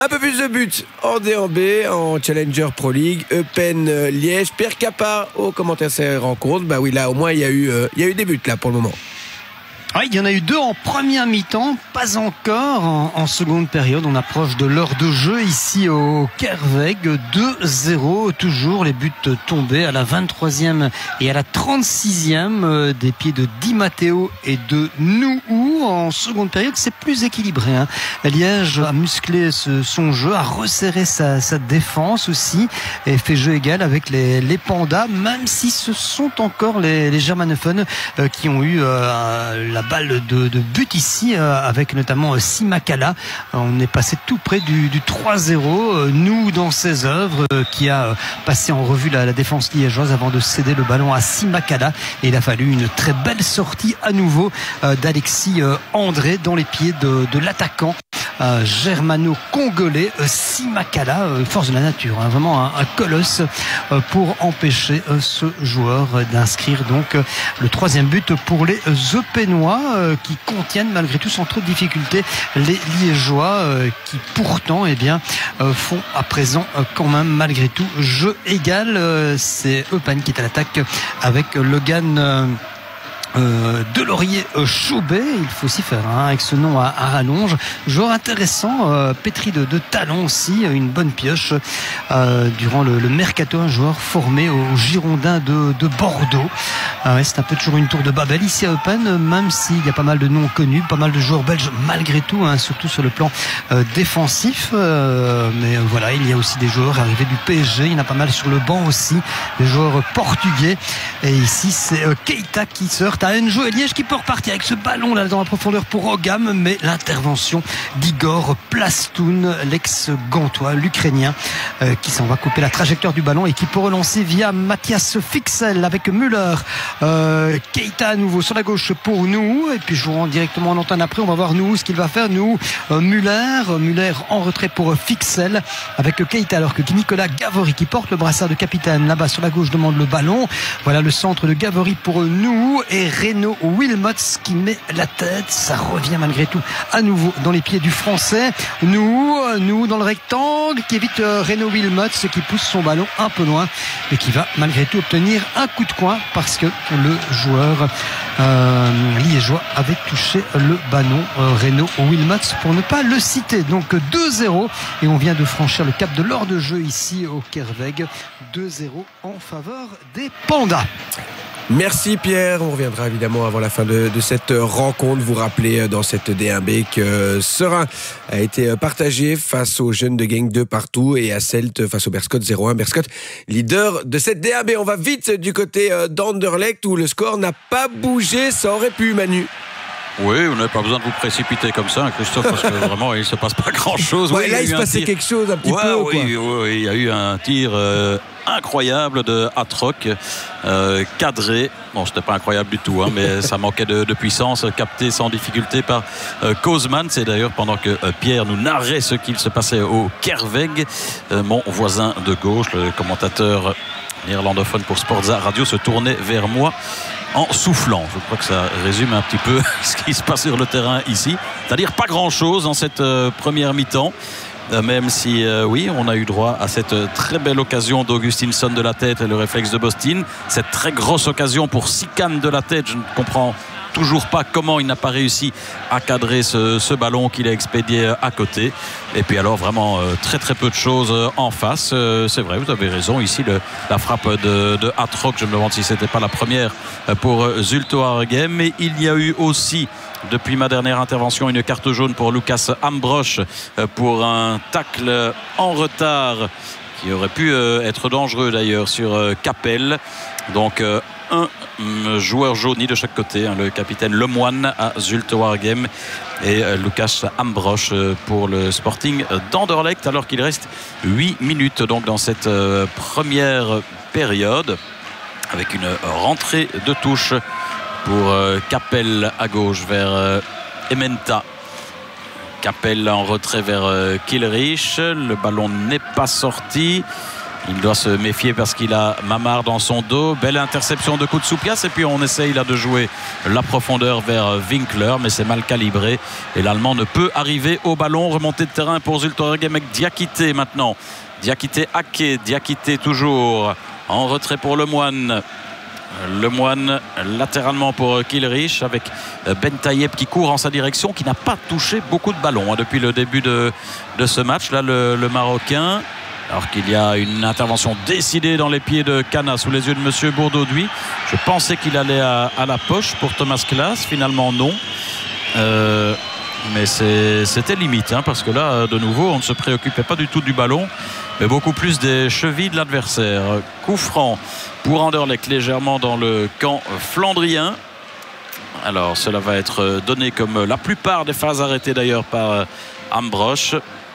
Un peu plus de buts en D1B, en Challenger Pro League, Eupen Liège. Pierre Capard au commentaire ces rencontres. Bah oui, là au moins il y a eu des buts là pour le moment. Oui, il y en a eu 2 en première mi-temps, pas encore en seconde période. On approche de l'heure de jeu ici au Kerweg. 2-0, toujours les buts tombés à la 23e et à la 36e des pieds de Di Matteo et de Nouhou. En seconde période, c'est plus équilibré. Liège a musclé son jeu, a resserré sa défense aussi et fait jeu égal avec les Pandas, même si ce sont encore les germanophones qui ont eu la balle de but ici avec notamment Simakala. On est passé tout près du 3-0. Nous dans ses œuvres qui a passé en revue la défense liégeoise avant de céder le ballon à Simakala, et il a fallu une très belle sortie à nouveau d'Alexis André dans les pieds de l'attaquant germano-congolais Simakala, force de la nature, vraiment un colosse pour empêcher ce joueur d'inscrire donc le 3e but pour les Eupénois qui contiennent malgré tout sans trop de difficultés les Liégeois qui pourtant font à présent quand même malgré tout jeu égal. C'est Eupen qui est à l'attaque avec Logan Delaurier Choubet, il faut aussi faire avec ce nom à rallonge. Joueur intéressant, pétri de talent aussi, une bonne pioche durant le mercato, un joueur formé aux Girondins de Bordeaux. C'est un peu toujours une tour de Babel ici à Eupen, même s'il y a pas mal de noms connus, pas mal de joueurs belges malgré tout, surtout sur le plan défensif. Mais voilà, il y a aussi des joueurs arrivés du PSG, il y en a pas mal sur le banc aussi, des joueurs portugais. Et ici, c'est Keita qui se heurte à Enjo et Liège qui peut repartir avec ce ballon là dans la profondeur pour Ogam, mais l'intervention d'Igor Plastoun, l'ex-gantois, l'Ukrainien, qui s'en va couper la trajectoire du ballon et qui peut relancer via Mathias Fixel avec Müller. Keita à nouveau sur la gauche pour nous, et puis jouant directement en antenne après, on va voir nous ce qu'il va faire. Nous, Müller en retrait pour Fixel avec Keita, alors que Nicolas Gavory qui porte le brassard de capitaine là-bas sur la gauche demande le ballon. Voilà le centre de Gavory pour nous, et Renaud Wilmots qui met la tête. Ça revient malgré tout à nouveau dans les pieds du français. Nous dans le rectangle qui évite Renaud Wilmots qui pousse son ballon un peu loin, mais qui va malgré tout obtenir un coup de coin parce que le joueur liégeois avait touché le ballon, Renaud Wilmots pour ne pas le citer. Donc 2-0 et on vient de franchir le cap de l'heure de jeu ici au Kerweg. 2-0 en faveur des Pandas. Merci Pierre, on reviendra évidemment avant la fin de cette rencontre. Vous rappelez dans cette D1B que Serein a été partagé face aux jeunes de Genk 2 partout et à Celt face au Berscott 0-1. Berscott, leader de cette D1B. On va vite du côté d'Anderlecht où le score n'a pas bougé. Ça aurait pu, Manu. Oui, vous n'avez pas besoin de vous précipiter comme ça, Christophe, parce que vraiment, il ne se passe pas grand-chose. Ouais, là, il se passait quelque chose un petit peu. Oui, il y a eu un tir incroyable de Hatrock, cadré. Bon, c'était pas incroyable du tout, mais ça manquait de puissance, capté sans difficulté par Kozman. C'est d'ailleurs pendant que Pierre nous narrait ce qu'il se passait au Kerweg, mon voisin de gauche, le commentateur néerlandophone pour Sportza Radio, se tournait vers moi en soufflant. Je crois que ça résume un petit peu ce qui se passe sur le terrain ici. C'est-à-dire pas grand-chose en cette première mi-temps. Même si, oui, on a eu droit à cette très belle occasion d'Augustinson de la tête et le réflexe de Bostin. Cette très grosse occasion pour Sican de la tête. Je ne comprends toujours pas comment il n'a pas réussi à cadrer ce ballon qu'il a expédié à côté. Et puis alors vraiment très très peu de choses en face. C'est vrai, vous avez raison. Ici la frappe de Hatrock, je me demande si c'était pas la première pour Zulte Waregem. Mais il y a eu aussi, depuis ma dernière intervention, une carte jaune pour Lucas Ambrosch pour un tacle en retard qui aurait pu être dangereux d'ailleurs sur Capel. Donc un joueur jauni de chaque côté, le capitaine Lemoine à Zulte Waregem et Lucas Ambrosch pour le Sporting d'Anderlecht, alors qu'il reste 8 minutes donc dans cette première période, avec une rentrée de touche pour Capel à gauche vers Ementa. Capel en retrait vers Kilrich. Le ballon n'est pas sorti. Il doit se méfier parce qu'il a Mamard dans son dos. Belle interception de Koutsoupias et puis on essaye là de jouer la profondeur vers Winkler, mais c'est mal calibré et l'Allemand ne peut arriver au ballon. Remontée de terrain pour Zultorgem avec Diakité maintenant. Diakité Ake, Diakité toujours en retrait pour Lemoine. Lemoine latéralement pour Kilrich avec Bentayeb qui court en sa direction, qui n'a pas touché beaucoup de ballons depuis le début de ce match. Là le Marocain, alors qu'il y a une intervention décidée dans les pieds de Cana sous les yeux de monsieur Bourdauduit. Je pensais qu'il allait à la poche pour Thomas Klaas, finalement non. Mais c'était limite parce que là de nouveau on ne se préoccupait pas du tout du ballon mais beaucoup plus des chevilles de l'adversaire. Coup franc pour Anderlecht légèrement dans le camp flandrien. Alors cela va être donné comme la plupart des phases arrêtées d'ailleurs par Ambrosch.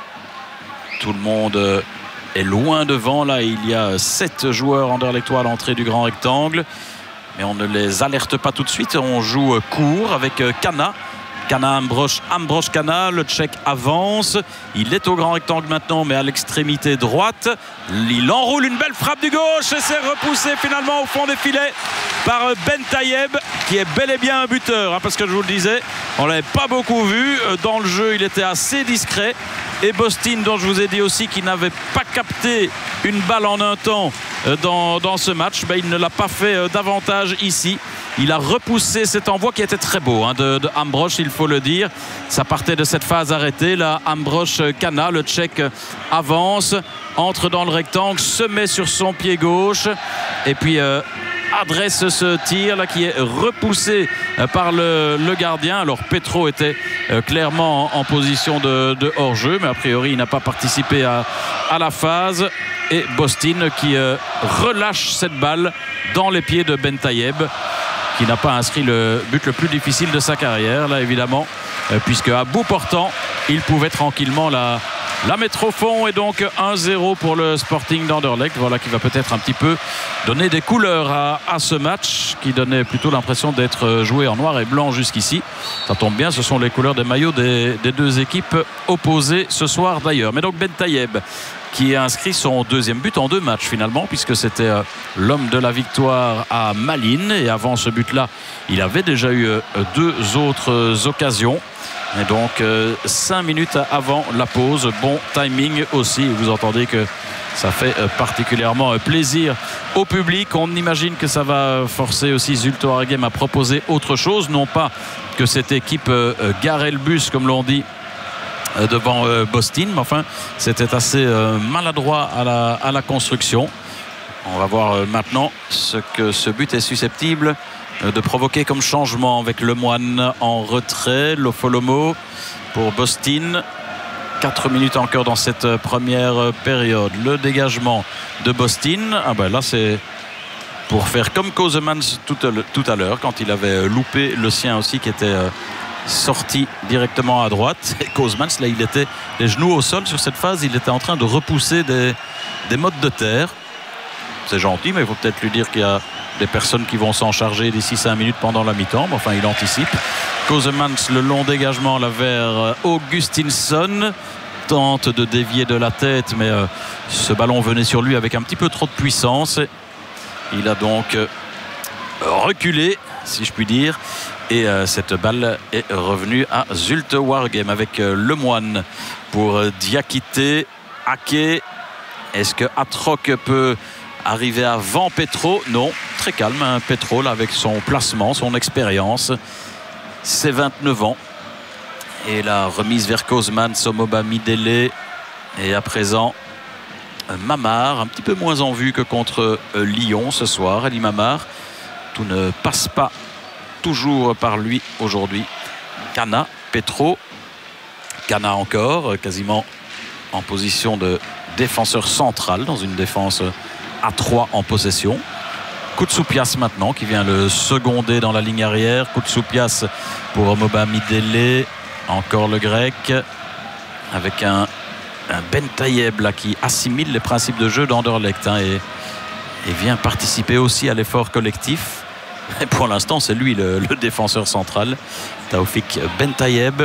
Tout le monde est loin devant. Là il y a 7 joueurs anderlechtois à l'entrée du grand rectangle mais on ne les alerte pas tout de suite. On joue court avec Cana. Cana, Ambrosch Cana, le Tchèque avance, il est au grand rectangle maintenant mais à l'extrémité droite, il enroule une belle frappe du gauche et c'est repoussé finalement au fond des filets par Bentayeb qui est bel et bien un buteur parce que je vous le disais, on ne l'avait pas beaucoup vu dans le jeu, il était assez discret et Bostin dont je vous ai dit aussi qu'il n'avait pas capté une balle en un temps dans ce match, il ne l'a pas fait davantage ici. Il a repoussé cet envoi qui était très beau de Ambrosch, il faut le dire. Ça partait de cette phase arrêtée. Là, Ambrosch Cana, le Tchèque, avance, entre dans le rectangle, se met sur son pied gauche et puis adresse ce tir là qui est repoussé par le gardien. Alors Petro était clairement en position de hors-jeu, mais a priori il n'a pas participé à la phase. Et Bostin qui relâche cette balle dans les pieds de Bentayeb, qui n'a pas inscrit le but le plus difficile de sa carrière, là évidemment, puisque à bout portant, il pouvait tranquillement la mettre au fond. Et donc 1-0 pour le Sporting d'Anderlecht, voilà qui va peut-être un petit peu donner des couleurs à ce match, qui donnait plutôt l'impression d'être joué en noir et blanc jusqu'ici. Ça tombe bien, ce sont les couleurs des maillots des deux équipes opposées ce soir d'ailleurs. Mais donc Bentayeb, qui a inscrit son deuxième but en 2 matchs finalement, puisque c'était l'homme de la victoire à Malines. Et avant ce but-là, il avait déjà eu 2 autres occasions. Et donc 5 minutes avant la pause, bon timing aussi. Vous entendez que ça fait particulièrement plaisir au public. On imagine que ça va forcer aussi Zulte Waregem à proposer autre chose. Non pas que cette équipe garait le bus, comme l'on dit, devant Bostin, mais enfin c'était assez maladroit à la construction. On va voir maintenant ce que ce but est susceptible de provoquer comme changement avec Lemoine en retrait. Lofolomo pour Bostin. 4 minutes encore dans cette première période. Le dégagement de Bostin, là c'est pour faire comme Kosemans tout à l'heure quand il avait loupé le sien aussi, qui était sorti directement à droite. Et Kosemans, là il était les genoux au sol sur cette phase, il était en train de repousser des mottes de terre. C'est gentil, mais il faut peut-être lui dire qu'il y a des personnes qui vont s'en charger d'ici 5 minutes pendant la mi-temps. Mais enfin, il anticipe. Kosemans, le long dégagement là vers Augustinsson, tente de dévier de la tête, mais ce ballon venait sur lui avec un petit peu trop de puissance. Il a donc reculé, si je puis dire. Et cette balle est revenue à Zulte Waregem avec Lemoine pour Diakité. Ake. Est-ce que Atroc peut arriver avant Petro? Non, très calme Petro là, avec son placement, son expérience. C'est 29 ans. Et la remise vers Kosemans, Somoba Midele. Et à présent Mamard, un petit peu moins en vue que contre Lyon ce soir. Ali Mamard, tout ne passe pas toujours par lui aujourd'hui. Cana, Petro, Cana encore, quasiment en position de défenseur central dans une défense à 3 en possession. Koutsoupias maintenant qui vient le seconder dans la ligne arrière. Koutsoupias pour Moba Midele, encore le grec, avec un Bentayeb là qui assimile les principes de jeu d'Anderlecht et vient participer aussi à l'effort collectif. Et pour l'instant c'est lui le défenseur central, Taoufik Bentayeb,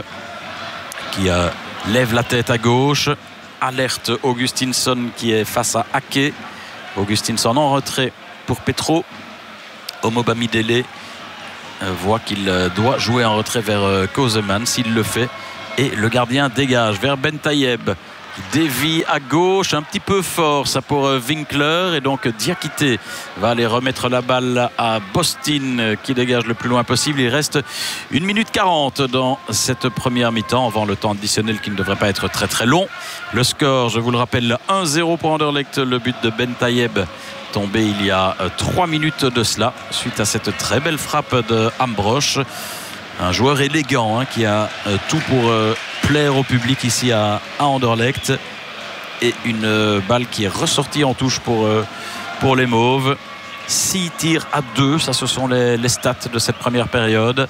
qui lève la tête à gauche, alerte Augustinsson qui est face à Ake. Augustinsson en retrait pour Petro. Omobamidele voit qu'il doit jouer en retrait vers Kozeman, s'il le fait. Et le gardien dégage vers Bentayeb. Dévie à gauche, un petit peu fort ça pour Winkler, et donc Diakité va aller remettre la balle à Bostin qui dégage le plus loin possible. Il reste 1 minute 40 dans cette première mi-temps avant le temps additionnel qui ne devrait pas être très très long. Le score, je vous le rappelle, 1-0 pour Anderlecht, le but de Bentayeb tombé il y a 3 minutes de cela suite à cette très belle frappe de Ambrosch. Un joueur élégant qui a tout pour plaire au public ici à Anderlecht. Et une balle qui est ressortie en touche pour les Mauves. 6 tirs à 2, ça ce sont les stats de cette première période.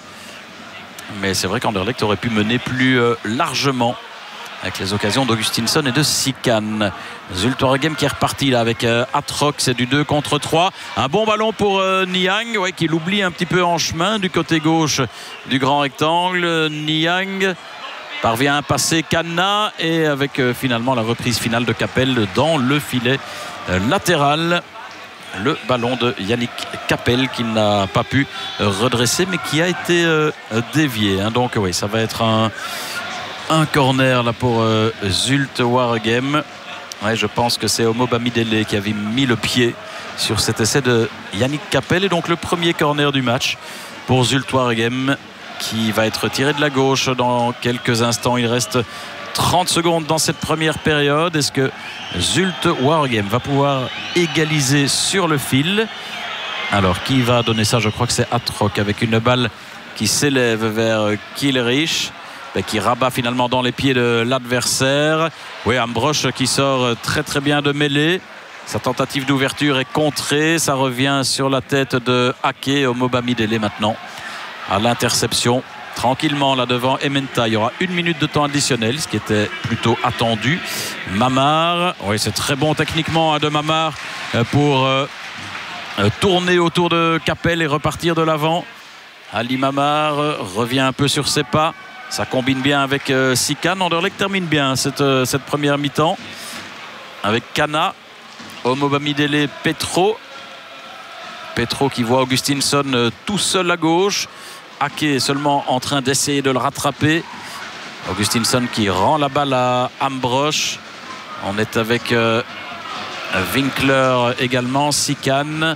Mais c'est vrai qu'Anderlecht aurait pu mener plus largement avec les occasions d'Augustinsson et de Sikan. Zulte Waregem qui est reparti là avec Atrox, c'est du 2 contre 3. Un bon ballon pour Niang, qui l'oublie un petit peu en chemin du côté gauche du grand rectangle. Niang parvient à passer Kanna et avec finalement la reprise finale de Capel dans le filet latéral. Le ballon de Yannick Capel qui n'a pas pu redresser mais qui a été dévié. Donc oui, ça va être un corner là pour Zulte Waregem. Je pense que c'est Omobamidele qui avait mis le pied sur cet essai de Yannick Capel. Et donc le premier corner du match pour Zulte Waregem qui va être tiré de la gauche dans quelques instants. Il reste 30 secondes dans cette première période. Est-ce que Zulte Waregem va pouvoir égaliser sur le fil? Alors qui va donner ça? Je crois que c'est Atrock avec une balle qui s'élève vers Killerich, qui rabat finalement dans les pieds de l'adversaire. Ambrosch qui sort très très bien de mêlée. Sa tentative d'ouverture est contrée. Ça revient sur la tête de Ake. Omobamidele maintenant à l'interception. Tranquillement là devant Ementa. Il y aura 1 minute de temps additionnel, ce qui était plutôt attendu. Mamar, c'est très bon techniquement de Mamar pour tourner autour de Capel et repartir de l'avant. Ali Mamar revient un peu sur ses pas. Ça combine bien avec Sikan. Anderlecht termine bien cette première mi-temps avec Kanna, Omobamidele, Petro qui voit Augustinsson tout seul à gauche. Ake est seulement en train d'essayer de le rattraper. Augustinsson qui rend la balle à Ambrosch. On est avec Winkler également. Sikan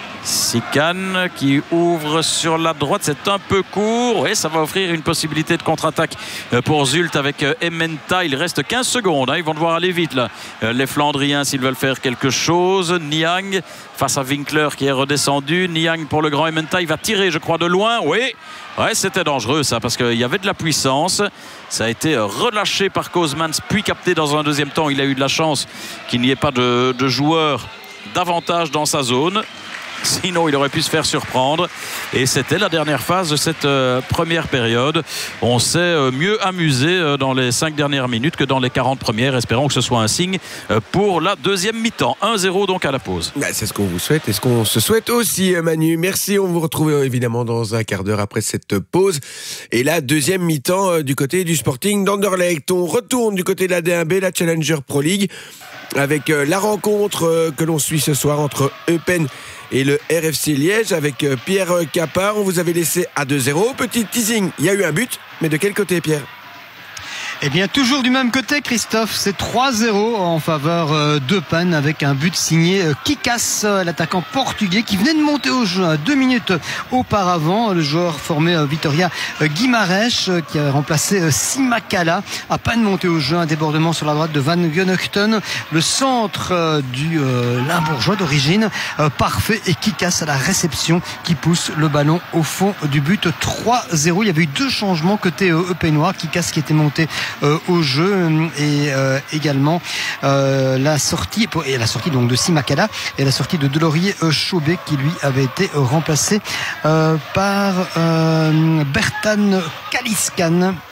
qui ouvre sur la droite, c'est un peu court. Ça va offrir une possibilité de contre-attaque pour Zulte avec Ementa. Il reste 15 secondes. Ils vont devoir aller vite là, les Flandriens, s'ils veulent faire quelque chose. Niang face à Winkler qui est redescendu. Niang pour le grand Ementa. Il va tirer, je crois, de loin. C'était dangereux ça parce qu'il y avait de la puissance. Ça a été relâché par Kozeman puis capté dans un deuxième temps. Il a eu de la chance qu'il n'y ait pas de joueurs davantage dans sa zone. Sinon, il aurait pu se faire surprendre. Et c'était la dernière phase de cette première période. On s'est mieux amusé dans les 5 dernières minutes que dans les 40 premières. Espérons que ce soit un signe pour la deuxième mi-temps. 1-0 donc à la pause. C'est ce qu'on vous souhaite et ce qu'on se souhaite aussi, Manu. Merci. On vous retrouve évidemment dans un quart d'heure après cette pause. Et la deuxième mi-temps du côté du Sporting d'Anderlecht. On retourne du côté de la D1B, la Challenger Pro League, avec la rencontre que l'on suit ce soir entre Eupen et le RFC Liège avec Pierre Capard. On vous avait laissé à 2-0. Petit teasing, il y a eu un but, mais de quel côté, Pierre ? Eh bien, toujours du même côté, Christophe. C'est 3-0 en faveur d'Eupen avec un but signé Kikas, l'attaquant portugais qui venait de monter au jeu 2 minutes auparavant. Le joueur formé Vitoria Guimarães qui a remplacé Simakala. À peine monté au jeu, un débordement sur la droite de Van Gunneuchten. Le centre du Limbourgeois d'origine parfait et Kikas à la réception qui pousse le ballon au fond du but. 3-0. Il y avait eu 2 changements côté eupenois. Kikas qui était monté au jeu et également la sortie donc de Simakala et la sortie de Delorier Chaubet qui lui avait été remplacé par Bertan Kaliskan.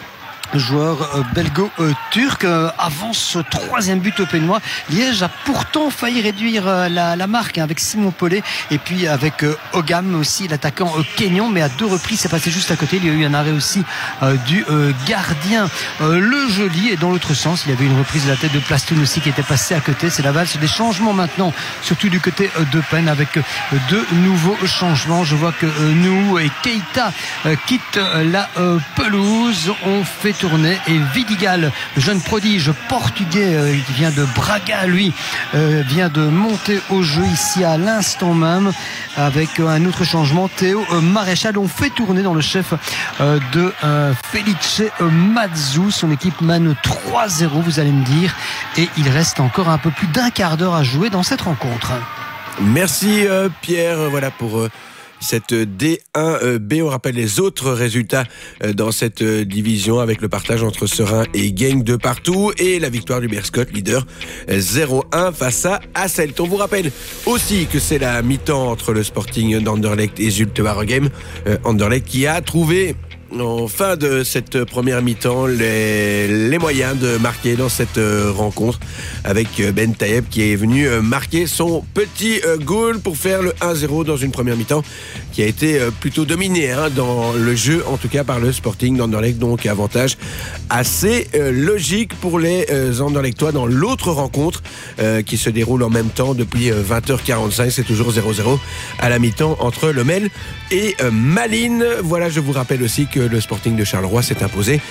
joueur belgo-turc. Avant ce troisième but opénois, Liège a pourtant failli réduire la marque avec Simon Paulet et puis avec Ogam aussi, l'attaquant kényan, mais à 2 reprises c'est passé juste à côté. Il y a eu un arrêt aussi du gardien Le Joli, et dans l'autre sens il y avait une reprise de la tête de Plastoun aussi qui était passée à côté. C'est la valse des changements maintenant, surtout du côté de Penn, avec 2 nouveaux changements. Je vois que nous et Keita quittent la pelouse. On fait tourner et Vidigal, le jeune prodige portugais qui vient de Braga, lui vient de monter au jeu ici à l'instant même, avec un autre changement. Théo Maréchal. On fait tourner dans le chef de Felice Mazzu. Son équipe mène 3-0, vous allez me dire, et il reste encore un peu plus d'un quart d'heure à jouer dans cette rencontre. Merci Pierre, voilà pour cette D1B. On rappelle les autres résultats dans cette division avec le partage entre Serein et Genk de partout et la victoire du Berscott, leader 0-1 face à Hasselt. On vous rappelle aussi que c'est la mi-temps entre le Sporting d'Anderlecht et Zulte Waregem. Anderlecht qui a trouvé en fin de cette première mi-temps les moyens de marquer dans cette rencontre, avec Ben Taïeb qui est venu marquer son petit goal pour faire le 1-0 dans une première mi-temps qui a été plutôt dominée dans le jeu, en tout cas par le Sporting d'Anderlecht. Donc avantage assez logique pour les Anderlechtois dans l'autre rencontre qui se déroule en même temps depuis 20h45. C'est toujours 0-0 à la mi-temps entre Lommel et Malines. Voilà, je vous rappelle aussi que le Sporting de Charleroi s'est imposé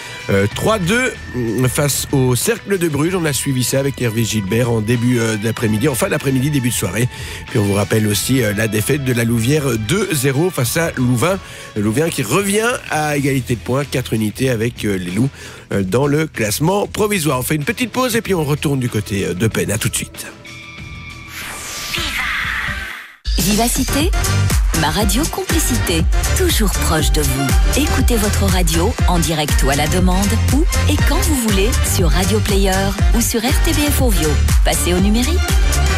3-2 face au Cercle de Bruges. On a suivi ça avec Hervé Gilbert en début d'après-midi, en fin d'après-midi, début de soirée. Puis on vous rappelle aussi la défaite de la Louvière 2-0 face à Louvain. Louvain qui revient à égalité de points, 4 unités avec les Loups dans le classement provisoire. On fait une petite pause et puis on retourne du côté de Penn. À tout de suite. Vivacité, ma radio Complicité, toujours proche de vous. Écoutez votre radio en direct ou à la demande, où et quand vous voulez, sur Radio Player ou sur RTBF Ovio. Passez au numérique.